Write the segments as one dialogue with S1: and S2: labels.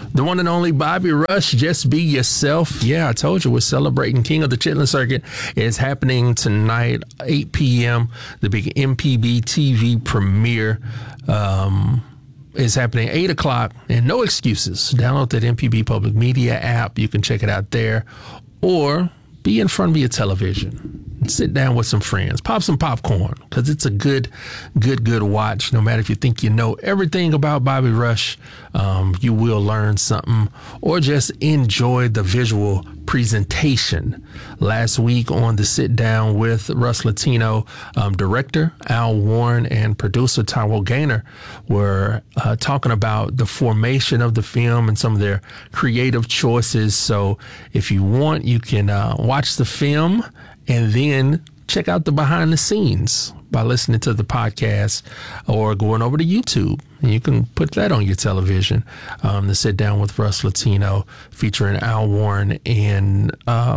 S1: The one and only Bobby Rush, Just Be Yourself. Yeah, I told you we're celebrating King of the Chitlin Circuit. It's happening tonight, 8 p.m. The big MPB TV premiere is happening 8 o'clock, and no excuses. Download that MPB Public Media app. You can check it out there, or be in front of your television. Sit down with some friends, pop some popcorn, because it's a good watch. No matter if you think you know everything about Bobby Rush, you will learn something, or just enjoy the visual presentation. Last week on the Sit Down with Russ Latino, director Al Warren and producer Tyrell Gaynor were talking about the formation of the film and some of their creative choices. So if you want, you can watch the film and then check out the behind the scenes by listening to the podcast or going over to YouTube. And you can put that on your television. The Sit Down with Russ Latino featuring Al Warren and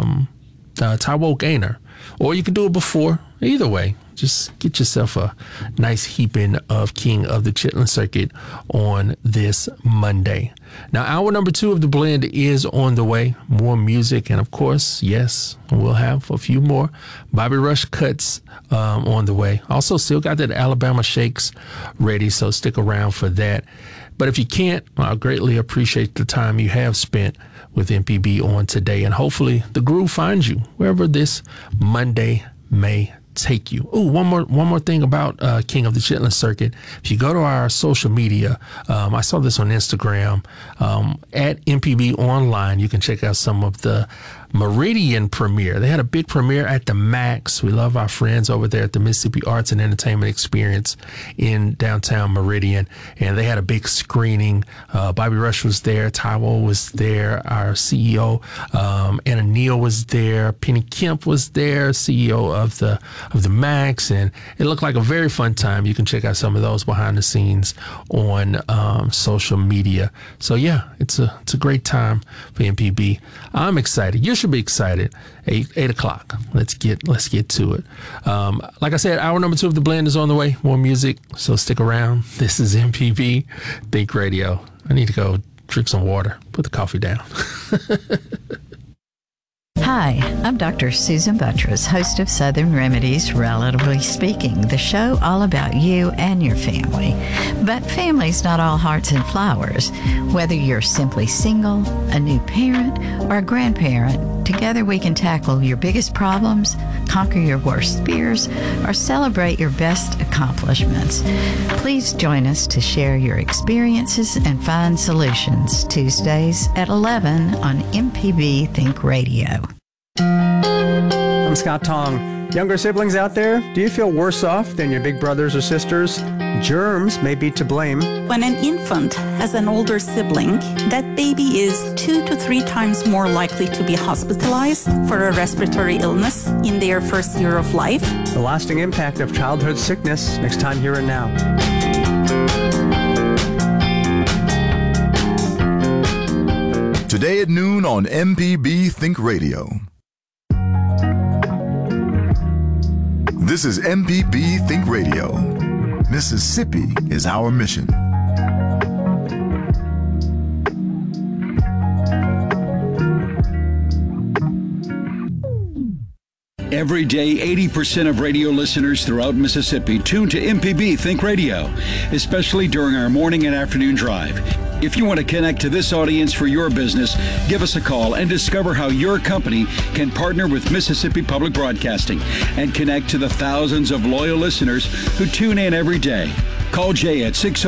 S1: Tyrell Gaynor. Or you can do it before. Either way, just get yourself a nice heaping of King of the Chitlin Circuit on this Monday. Now, hour number 2 of The Blend is on the way. More music, and of course, yes, we'll have a few more Bobby Rush cuts on the way. Also, still got that Alabama Shakes ready, so stick around for that. But if you can't, I'll greatly appreciate the time you have spent with MPB on today, and hopefully the groove finds you wherever this Monday may take you. Oh, one more thing about King of the Chitlin Circuit. If you go to our social media, I saw this on Instagram, at MPB Online, you can check out some of the Meridian premiere. They had a big premiere at the Max. We love our friends over there at the Mississippi Arts and Entertainment Experience in downtown Meridian, and they had a big screening. Bobby Rush was there, Tyrell was there, our CEO Anna Neal was there, Penny Kemp was there, CEO of the Max, and it looked like a very fun time. You can check out some of those behind the scenes on social media. So yeah, it's a great time for MPB. I'm excited. You should be excited. 8 o'clock. Let's get to it. Like I said, hour number 2 of The Blend is on the way. More music, so stick around. This is MPB Think Radio. I need to go drink some water. Put the coffee down.
S2: Hi, I'm Dr. Susan Buttress, host of Southern Remedies, Relatively Speaking, the show all about you and your family. But family's not all hearts and flowers. Whether you're simply single, a new parent, or a grandparent, together we can tackle your biggest problems, conquer your worst fears, or celebrate your best accomplishments. Please join us to share your experiences and find solutions. Tuesdays at 11 on MPB Think Radio.
S3: I'm Scott Tong. Younger siblings out there, do you feel worse off than your big brothers or sisters? Germs may be to blame.
S4: When an infant has an older sibling, that baby is 2 to 3 times more likely to be hospitalized for a respiratory illness in their first year of life.
S3: The lasting impact of childhood sickness, next time Here and Now.
S5: Today at noon on MPB Think Radio. This is MPB Think Radio. Mississippi is our mission.
S6: Every day, 80% of radio listeners throughout Mississippi tune to MPB Think Radio, especially during our morning and afternoon drive. If you want to connect to this audience for your business, give us a call and discover how your company can partner with Mississippi Public Broadcasting and connect to the thousands of loyal listeners who tune in every day. Call Jay at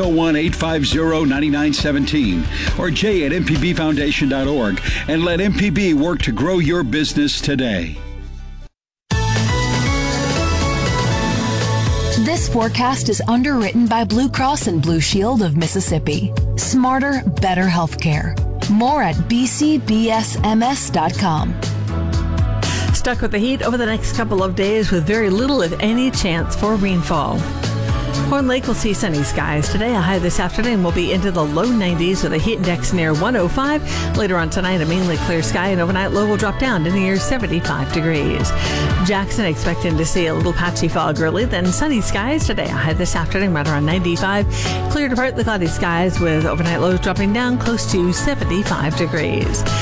S6: 601-850-9917 or Jay at mpbfoundation.org and let MPB work to grow your business today.
S7: This forecast is underwritten by Blue Cross and Blue Shield of Mississippi. Smarter, better healthcare. More at bcbsms.com.
S8: Stuck with the heat over the next couple of days with very little, if any, chance for rainfall. Horn Lake will see sunny skies today. A high this afternoon will be into the low 90s with a heat index near 105. Later on tonight, a mainly clear sky, and overnight low will drop down to near 75 degrees. Jackson expecting to see a little patchy fog early, then sunny skies today. A high this afternoon right around 95. Clear to partly cloudy skies with overnight lows dropping down close to 75 degrees.